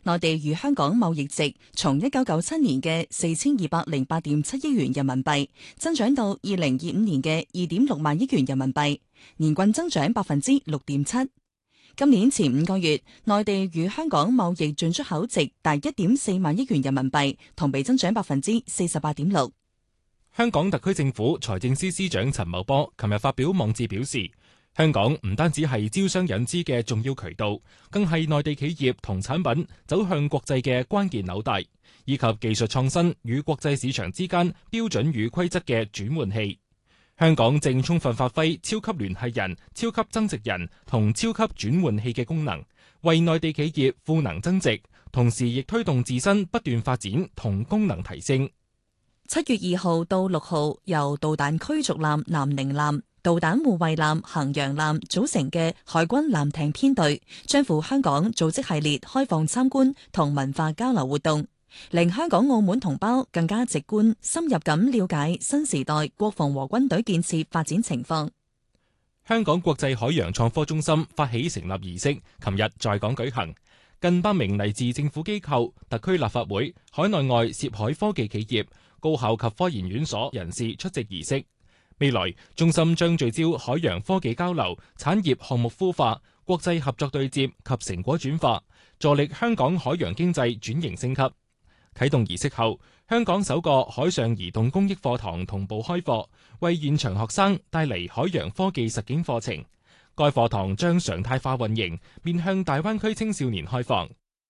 內地與香港貿易值從1997年嘅4208.7億元人民幣增長到2025年嘅2.6萬億元人民幣，年均增長6.7%。今年前5個月，內地與香港貿易進出口值達1.4萬億元人民幣，同比增長48.6%。 香港特區政府財政司司長陳茂波琴日發表網誌表示，香港唔單止係招商引資嘅重要渠道，更係內地企業同產品走向國際嘅關鍵紐帶，以及技術創新與國際市場之間標準與規則嘅轉換器。香港正充分發揮超級聯繫人、超級增值人同超級轉換器嘅功能，為內地企業賦能增值，同時亦推動自身不斷發展同功能提升。 7月2號到6號，由導彈驅逐艦南寧艦、導彈護衛艦衡陽艦組成嘅海軍艦艇編隊，將赴香港組織系列開放參觀同文化交流活動，令香港澳門同胞更加直觀深入咁了解新時代國防和軍隊建設發展情況。 香港國際海洋創科中心發起成立儀式，琴日在港舉行，近100名嚟自政府機構、特區立法會、海內外涉海科技企業、高校及科研院所人士出席儀式。未來中心將聚焦海洋科技交流、產業項目孵化、國際合作對接及成果轉化，助力香港海洋經濟轉型升級。啟動儀式後，香港首個海上移動公益課堂同步開課，為現場學生帶嚟海洋科技實踐課程。該課堂將常態化運營，面向大灣區青少年開放。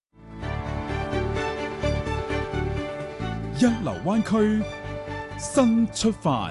一流灣區，新出發。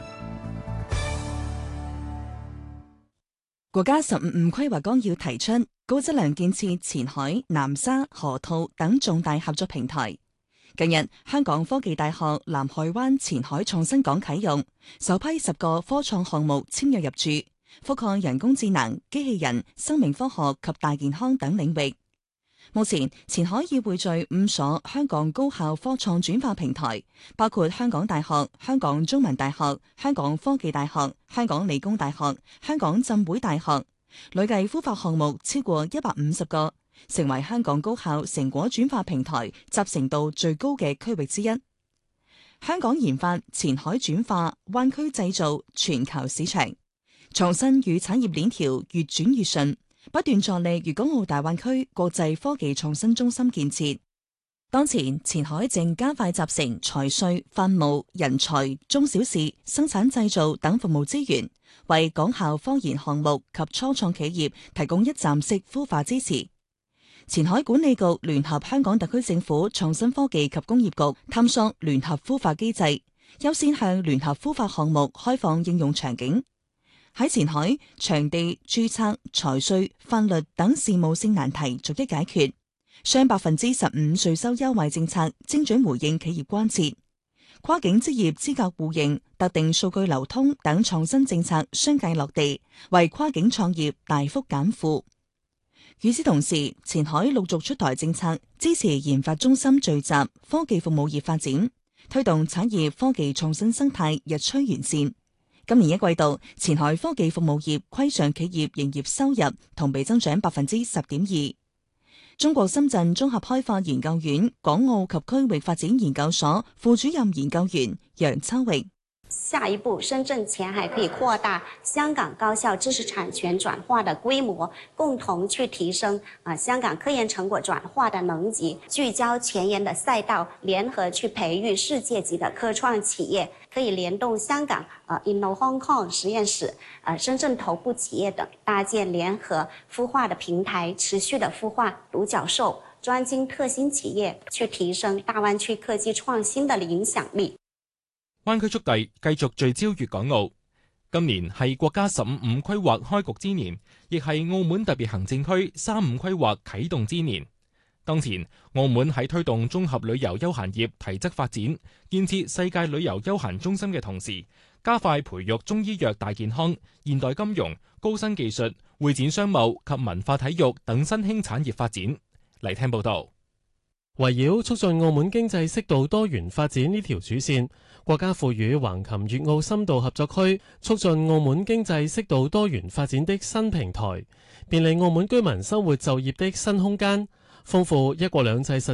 國家15規劃綱要提出高質量建設前海、南沙、河套等重大合作平台。近日，香港科技大學南海灣前海創新港啟用，首批10個科創項目簽約入駐，覆蓋人工智能、機器人、生命科學及大健康等領域。目前，前海已匯聚5所香港高校科創轉化平台，包括香港大學、香港中文大學、香港科技大學、香港理工大學、香港浸會大學，累計孵化項目超過150個，成為香港高校成果轉化平台集成度最高嘅區域之一。香港研發前海轉化、灣區製造、全球市場創新與產業鏈條越轉越順，不斷助力粵港澳大灣區國際科技創新中心建設。當前，前海正加快集成財稅、法務、人才、中小企、生產製造等服務資源，為港校科研項目及初創企業提供一站式孵化支持。前海管理局聯合香港特區政府創新科技及工業局探索聯合孵化機制，優先向聯合孵化項目開放應用場景。喺前海，場地、註冊、財稅、法律等事務性難題逐一解決，雙15%稅收優惠政策精準回應企業關切，跨境職業資格互認、特定數據流通等創新政策相繼落地，為跨境創業大幅減負。與此同時，前海陸續出台政策，支持研發中心聚集、科技服務業發展，推動產業科技創新生態日趨完善。今年1季度，前海科技服務業規上企業營業收入同比增長10.2%。中國深圳綜合開發研究院港澳及區域發展研究所副主任研究員楊秋域。 下一步，深圳前海可以擴大香港高校知識產權轉化的規模，共同去提升香港科研成果轉化的能級，聚焦前沿的賽道，聯合去培育世界級的科創企業，可以聯動香港Inno Hong Kong 實驗室、深圳頭部企業等，搭建聯合孵化的平台，持續的孵化獨角獸、專精特新企業，去提升大灣區科技創新的影響力。 灣區速遞繼續聚焦粵港澳。今年係國家15規劃開局之年，亦係澳門特別行政區35規劃啟動之年。當前，澳門喺推動綜合旅遊休閒業提質發展，建設世界旅遊休閒中心嘅同時，加快培育中醫藥大健康、現代金融、高新技術、會展商務及文化體育等新興產業發展。嚟聽報道。 圍繞促進澳門經濟適度多元發展呢條主線，國家賦予橫琴粵澳深度合作區促進澳門經濟適度多元發展的新平台，便利澳門居民生活就業的新空間，豐富一國兩制實